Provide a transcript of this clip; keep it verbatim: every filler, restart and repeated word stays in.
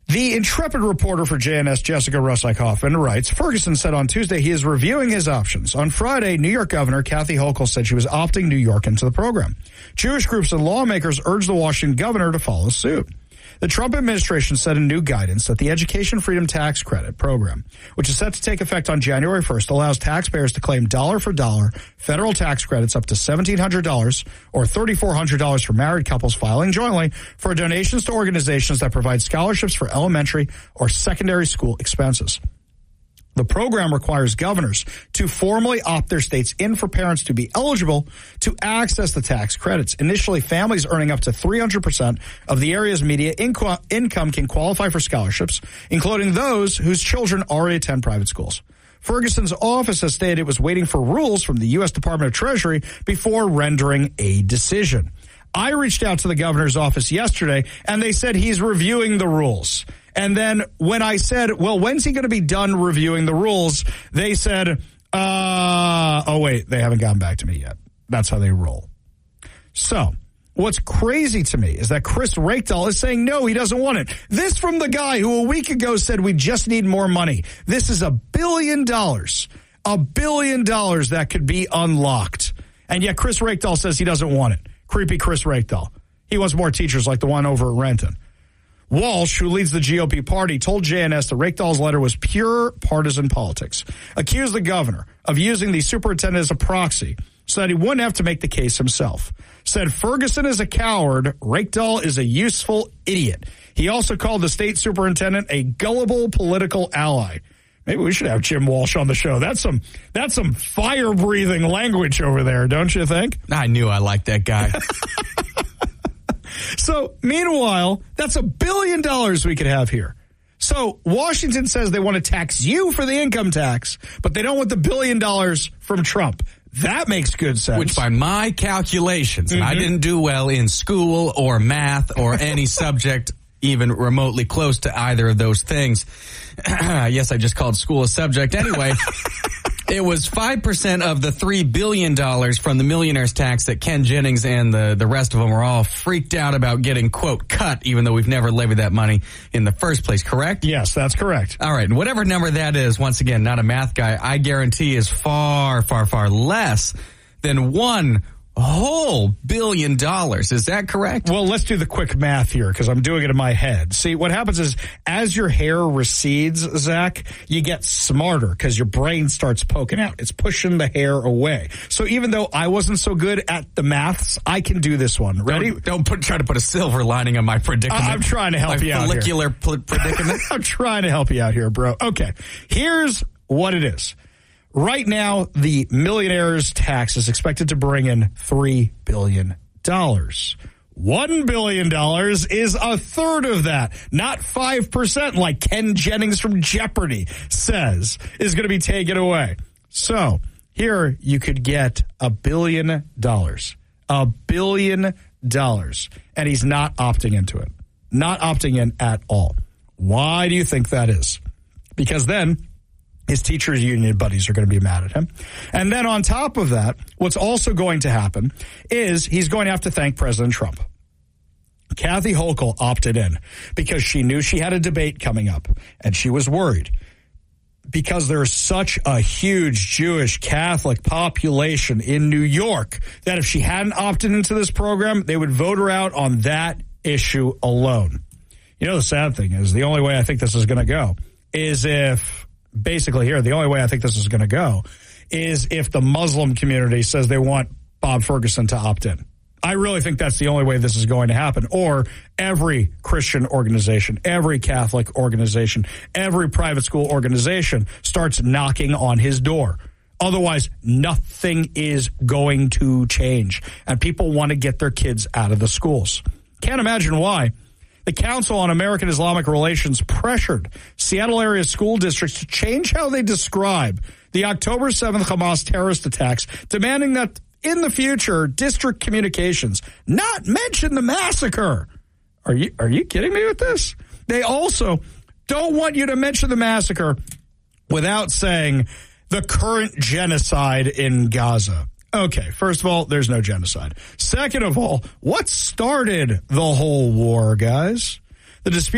The intrepid reporter for J N S, Jessica Russike-Hoffman, writes, Ferguson said on Tuesday he is reviewing his options. On Friday, New York Governor Kathy Hochul said she was opting New York into the program. Jewish groups and lawmakers urged the Washington governor to follow suit. The Trump administration set in new guidance that the Education Freedom Tax Credit program, which is set to take effect on January first, allows taxpayers to claim dollar for dollar federal tax credits up to seventeen hundred dollars or three thousand four hundred dollars for married couples filing jointly for donations to organizations that provide scholarships for elementary or secondary school expenses. The program requires governors to formally opt their states in for parents to be eligible to access the tax credits. Initially, families earning up to three hundred percent of the area's media inco- income can qualify for scholarships, including those whose children already attend private schools. Ferguson's office has stated it was waiting for rules from the U S Department of Treasury before rendering a decision. I reached out to the governor's office yesterday, and they said he's reviewing the rules. And then when I said, well, when's he going to be done reviewing the rules? They said, uh, oh, wait, they haven't gotten back to me yet. That's how they roll. So what's crazy to me is that Chris Reykdal is saying, no, he doesn't want it. This from the guy who a week ago said we just need more money. This is a billion dollars, a billion dollars that could be unlocked. And yet Chris Reykdal says he doesn't want it. Creepy Chris Reykdal. He wants more teachers like the one over at Renton. Walsh, who leads the G O P party, told J N S that Reykdal's letter was pure partisan politics, accused the governor of using the superintendent as a proxy so that he wouldn't have to make the case himself. Said Ferguson is a coward, Reykdal is a useful idiot. He also called the state superintendent a gullible political ally. Maybe we should have Jim Walsh on the show. That's some that's some fire-breathing language over there, don't you think? I knew I liked that guy. So, meanwhile, that's a billion dollars we could have here. So, Washington says they want to tax you for the income tax, but they don't want the billion dollars from Trump. That makes good sense. Which, by my calculations, mm-hmm. and I didn't do well in school or math or any subject even remotely close to either of those things. Yes, I just called school a subject. Anyway, it was five percent of the three billion dollars from the millionaire's tax that Ken Jennings and the, the rest of them were all freaked out about getting, quote, cut, even though we've never levied that money in the first place, correct? Yes, that's correct. All right, and whatever number that is, once again, not a math guy, I guarantee is far, far, far less than one whole billion dollars. Is that correct? Well, let's do the quick math here because I'm doing it in my head. See, what happens is as your hair recedes, Zach, you get smarter because your brain starts poking out. It's pushing the hair away. So even though I wasn't so good at the maths, I can do this one. Ready? Don't, don't put, try to put a silver lining on my predicament. I'm trying to help my you out here. Follicular pl- predicament. I'm trying to help you out here, bro. Okay, here's what it is. Right now, the millionaire's tax is expected to bring in three billion dollars. one billion dollars is a third of that, not five percent like Ken Jennings from Jeopardy says is going to be taken away. So here you could get a billion dollars, a billion dollars, and he's not opting into it, not opting in at all. Why do you think that is? Because then his teachers' union buddies are going to be mad at him. And then on top of that, what's also going to happen is he's going to have to thank President Trump. Kathy Hochul opted in because she knew she had a debate coming up, and she was worried because there's such a huge Jewish Catholic population in New York that if she hadn't opted into this program, they would vote her out on that issue alone. You know, the sad thing is the only way I think this is going to go is if basically here, the only way I think this is going to go is if the Muslim community says they want Bob Ferguson to opt in. I really think that's the only way this is going to happen. Or every Christian organization, every Catholic organization, every private school organization starts knocking on his door. Otherwise, nothing is going to change. And people want to get their kids out of the schools. Can't imagine why. The Council on American Islamic Relations pressured Seattle area school districts to change how they describe the October seventh Hamas terrorist attacks, demanding that in the future, district communications not mention the massacre. Are you are you kidding me with this? They also don't want you to mention the massacre without saying the current genocide in Gaza. Okay, first of all, there's no genocide. Second of all, what started the whole war, guys? The dispute